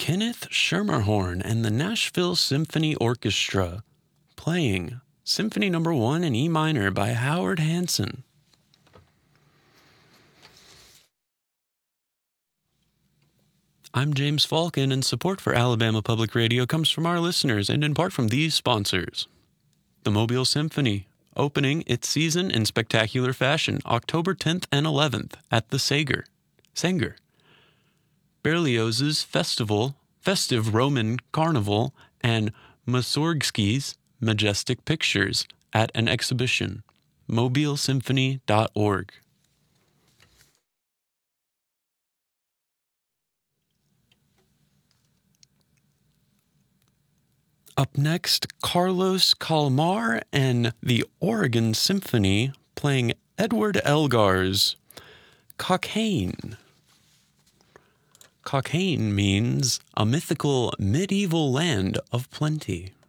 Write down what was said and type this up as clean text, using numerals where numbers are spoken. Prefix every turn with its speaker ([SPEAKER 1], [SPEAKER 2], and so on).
[SPEAKER 1] Kenneth Schermerhorn and the Nashville Symphony Orchestra playing Symphony No. 1 in E minor by Howard Hanson. I'm James Falcon, and support for Alabama Public Radio comes from our listeners and in part from these sponsors. The Mobile Symphony, opening its season in spectacular fashion October 10th and 11th at the Sanger. Berlioz's Festive Roman Carnival, and Mussorgsky's Majestic Pictures at an exhibition. mobilesymphony.org. Up next, Carlos Kalmar and the Oregon Symphony playing Edward Elgar's Cockaigne. Cockaigne means a mythical medieval land of plenty.